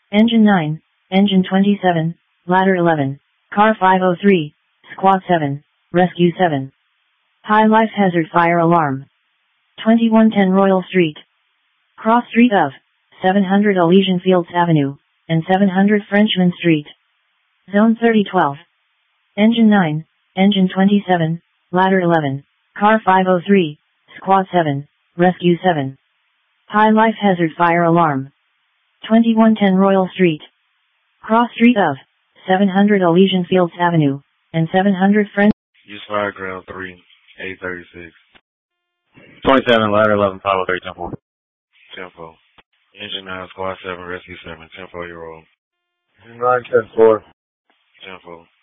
Engine 9, Engine 27, Ladder 11, Car 503, Squad 7, Rescue 7. High life hazard fire alarm. 2110 Royal Street. Cross street of 700 Elysian Fields Avenue, and 700 Frenchman Street. Zone 3012. Engine 9, Engine 27, Ladder 11, Car 503, Squad 7, Rescue 7. High life hazard fire alarm. 2110 Royal Street. Cross street of 700 Elysian Fields Avenue, and 700 French. Use fire ground 3, 836. 27, ladder 11, 503, tempo. Tempo. Engine 9, squad 7, rescue 7, tempo, you're on. 9, 10, 4. Tempo.